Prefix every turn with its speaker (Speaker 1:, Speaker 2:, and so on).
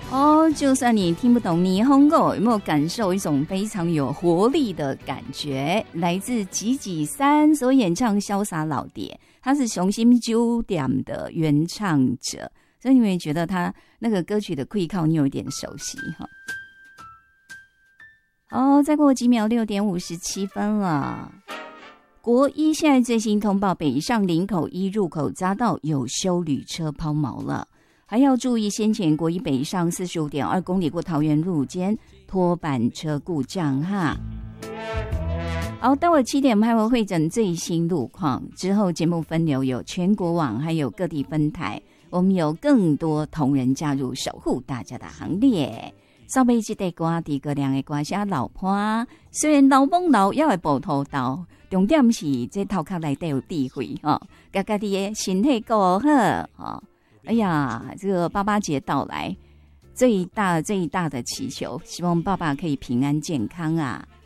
Speaker 1: 哦，就算你听不懂霓虹狗，有没有感受一种非常有活力的感觉？来自吉吉三所演唱《潇洒老爹》，他是雄心酒店的原唱者，所以你们觉得他那个歌曲的溃靠，你有一点熟悉哈。哦，再过几秒，6:57了。国一现在最新通报，北上林口一入口匝道有休旅车抛锚了。还要注意，先前国一北上45.2公里过桃园路间拖板车故障哈。好，待会7点我们还会会诊最新路况，之后节目分流有全国网还有各地分台，我们有更多同仁加入守护大家的行列。稍微这个歌诸葛亮的歌声老伴，虽然老懵老也会步头刀，重点是这头壳内底有智慧哈，家己的身体够好哈。哎呀，这个爸爸节到来，最大的祈求，希望爸爸可以平安健康啊！